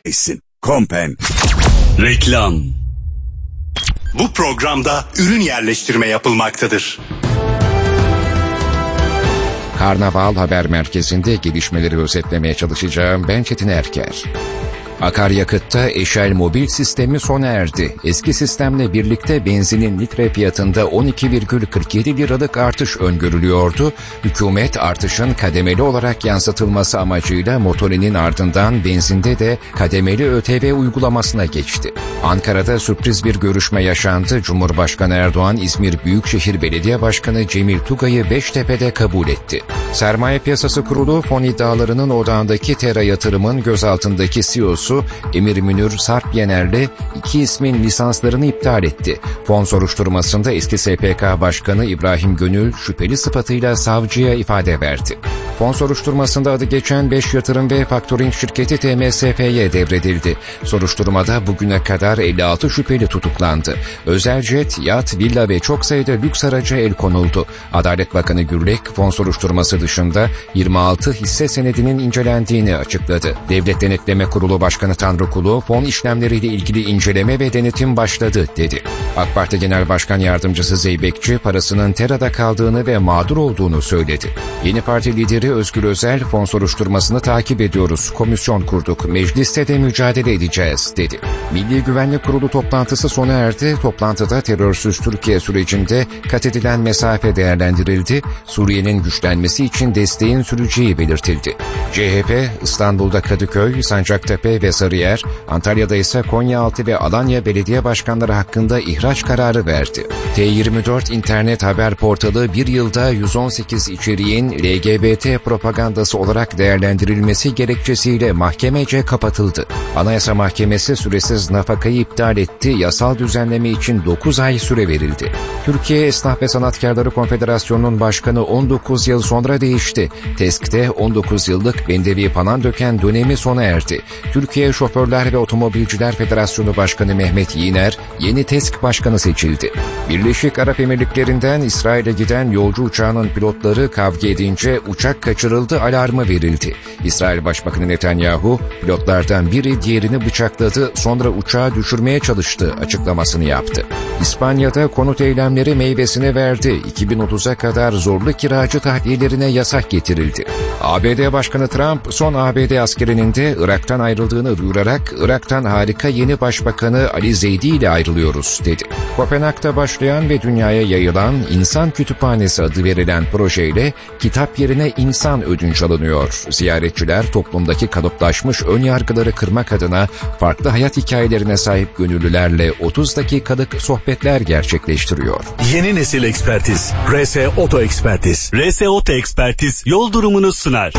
Kompen. Reklam. Bu programda ürün yerleştirme yapılmaktadır. Karnaval Haber Merkezi'nde gelişmeleri özetlemeye çalışacağım. Ben Çetin Erker. Akaryakıtta Eşel mobil sistemi sona erdi. Eski sistemle birlikte benzinin litre fiyatında 12,47 liralık artış öngörülüyordu. Hükümet artışın kademeli olarak yansıtılması amacıyla motorinin ardından benzinde de kademeli ÖTV uygulamasına geçti. Ankara'da sürpriz bir görüşme yaşandı. Cumhurbaşkanı Erdoğan, İzmir Büyükşehir Belediye Başkanı Cemil Tugay'ı Beştepe'de kabul etti. Sermaye Piyasası Kurulu, fon iddialarının odağındaki Tera Yatırım'ın gözaltındaki CEO'su Emir Münir Sarp Yener'le iki ismin lisanslarını iptal etti. Fon soruşturmasında eski SPK Başkanı İbrahim Gönül şüpheli sıfatıyla savcıya ifade verdi. Fon soruşturmasında adı geçen 5 yatırım ve faktöring şirketi TMSF'ye devredildi. Soruşturmada bugüne kadar 56 şüpheli tutuklandı. Özel jet, yat, villa ve çok sayıda lüks araca el konuldu. Adalet Bakanı Gürlek, fon soruşturması dışında 26 hisse senedinin incelendiğini açıkladı. Devlet Denetleme Kurulu Başkanı Tanrıkulu, fon işlemleriyle ilgili inceleme ve denetim başladı dedi. AK Parti Genel Başkan Yardımcısı Zeybekçi, parasının Tera'da kaldığını ve mağdur olduğunu söyledi. Yeni Parti lideri Özgür Özel, fon soruşturmasını takip ediyoruz, komisyon kurduk, mecliste de mücadele edeceğiz dedi. Milli Güvenlik Kurulu toplantısı sona erdi. Toplantıda terörsüz Türkiye sürecinde kat edilen mesafe değerlendirildi. Suriye'nin güçlenmesi için desteğin süreceği belirtildi. CHP, İstanbul'da Kadıköy, Sancaktepe ve Sarıyer, Antalya'da ise Konyaaltı ve Alanya belediye başkanları hakkında ihraç kararı verdi. T24 internet haber portalı bir yılda 118 içeriğin LGBT propagandası olarak değerlendirilmesi gerekçesiyle mahkemece kapatıldı. Anayasa Mahkemesi süresiz nafakayı iptal etti, yasal düzenleme için 9 ay süre verildi. Türkiye Esnaf ve Sanatkarları Konfederasyonu'nun başkanı 19 yıl sonra değişti. TESK'te 19 yıllık Bendevi Palandöken dönemi sona erdi. Türkiye Şoförler ve Otomobilciler Federasyonu Başkanı Mehmet Yiğner yeni TESK Başkanı seçildi. Birleşik Arap Emirlikleri'nden İsrail'e giden yolcu uçağının pilotları kavga edince uçak kaçırıldı alarmı verildi. İsrail Başbakanı Netanyahu, pilotlardan biri diğerini bıçakladı, sonra uçağı düşürmeye çalıştı açıklamasını yaptı. İspanya'da konut eylemleri meyvesini verdi. 2030'a kadar zorlu kiracı tahliyelerine yasak getirildi. ABD Başkanı Trump, son ABD askerinin de Irak'tan ayrıldığını duyurarak, Irak'tan harika yeni başbakanı Ali Zeydi ile ayrılıyoruz dedi. Kopenhag'da başlayan ve dünyaya yayılan İnsan Kütüphanesi adı verilen projeyle kitap yerine insan ödünç alınıyor. Ziyaretçiler toplumdaki kalıplaşmış ön yargıları kırmak adına farklı hayat hikayelerine sahip gönüllülerle 30 dakikalık sohbetler gerçekleştiriyor. Yeni nesil ekspertiz. RS Oto Ekspertiz. RS Oto Ekspertiz yol durumunu sunar.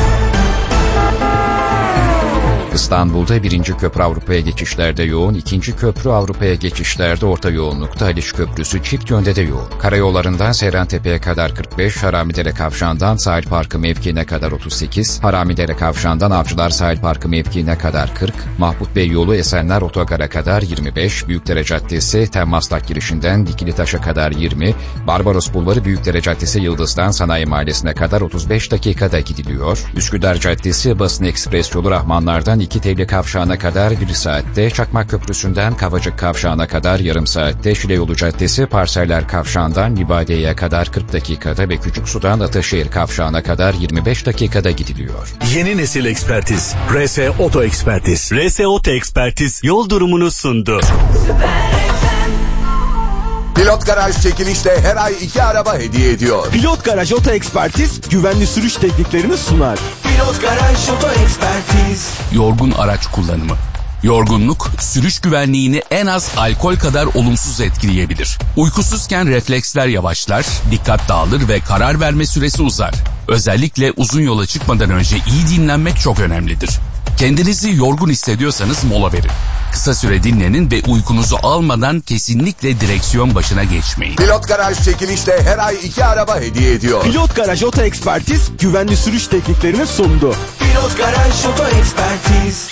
İstanbul'da 1. köprü Avrupa'ya geçişlerde yoğun, 2. köprü Avrupa'ya geçişlerde orta yoğunlukta, Haliç Köprüsü çift yönde de yoğun. Karayollarından Seyrantepe'ye kadar 45, Haramidere Kavşağı'ndan Sahil Parkı mevkiine kadar 38, Haramidere Kavşağı'ndan Avcılar Sahil Parkı mevkiine kadar 40, Mahmut Bey yolu Esenler Otogar'a kadar 25, Büyükdere Caddesi Temmaslak girişinden Dikilitaş'a kadar 20, Barbaros Bulvarı Büyükdere Caddesi Yıldız'dan Sanayi Mahallesi'ne kadar 35 dakikada gidiliyor. Üsküdar Caddesi Basın Ekspres yolu Rahmanlar'dan 2 Tevli Kavşağı'na kadar 1 saatte, Çakmak Köprüsü'nden Kavacık Kavşağı'na kadar yarım saatte, Şile Yolu Caddesi Parseller Kavşağı'ndan Libadiye'ye kadar 40 dakikada ve Küçüksu'dan Ataşehir Kavşağı'na kadar 25 dakikada gidiliyor. Yeni nesil ekspertiz. RS Oto Ekspertiz. RS Oto Ekspertiz yol durumunu sundu. Pilot Garaj çekilişle her ay 2 araba hediye ediyor. Pilot Garaj Oto Ekspertiz güvenli sürüş tekniklerini sunar. Pilot Garaj Oto Ekspertiz. Yorgun araç kullanımı. Yorgunluk, sürüş güvenliğini en az alkol kadar olumsuz etkileyebilir. Uykusuzken refleksler yavaşlar, dikkat dağılır ve karar verme süresi uzar. Özellikle uzun yola çıkmadan önce iyi dinlenmek çok önemlidir. Kendinizi yorgun hissediyorsanız mola verin. Kısa süre dinlenin ve uykunuzu almadan kesinlikle direksiyon başına geçmeyin. Pilot Garaj çekilişle her ay 2 araba hediye ediyor. Pilot Garaj Oto Ekspertiz güvenli sürüş tekniklerini sundu. Pilot Garaj Oto Ekspertiz.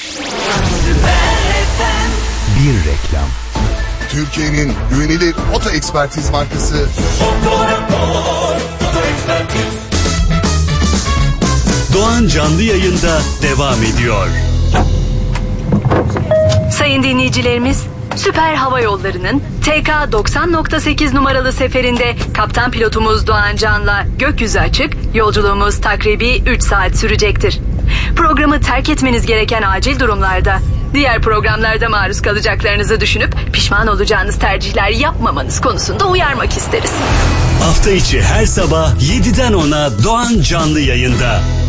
Bir reklam. Türkiye'nin güvenilir oto ekspertiz markası Oto Ekspertiz. Doğan canlı yayında devam ediyor. Sayın dinleyicilerimiz, Süper Hava Yolları'nın TK 90.8 numaralı seferinde kaptan pilotumuz Doğan Can'la gökyüzü açık, yolculuğumuz takribi 3 saat sürecektir. Programı terk etmeniz gereken acil durumlarda, diğer programlarda maruz kalacaklarınızı düşünüp pişman olacağınız tercihler yapmamanız konusunda uyarmak isteriz. Hafta içi her sabah 7'den 10'a Doğan canlı yayında.